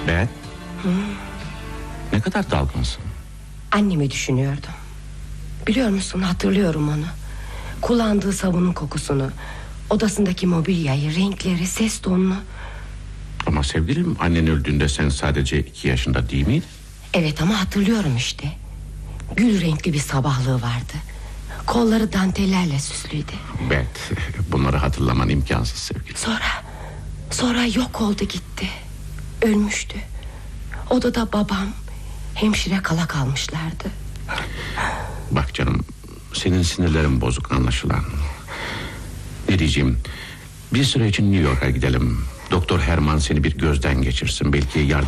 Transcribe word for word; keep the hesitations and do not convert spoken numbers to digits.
Ben? Ne kadar dalgınsın. Annemi düşünüyordum. Biliyor musun, hatırlıyorum onu. Kullandığı sabunun kokusunu, odasındaki mobilyayı, renkleri, ses tonunu. Ama sevgilim, annen öldüğünde sen sadece iki yaşında değil miydin? Evet, ama hatırlıyorum işte. Gül renkli bir sabahlığı vardı. Kolları dantellerle süslüydü. Evet, bunları hatırlaman imkansız sevgilim. Sonra Sonra yok oldu gitti. Ölmüştü. Odada babam, hemşire kala kalmışlardı. Bak canım, senin sinirlerin bozuk anlaşılan. Ne diyeceğim, bir süre için New York'a gidelim. Doktor Herman seni bir gözden geçirsin. Belki yardım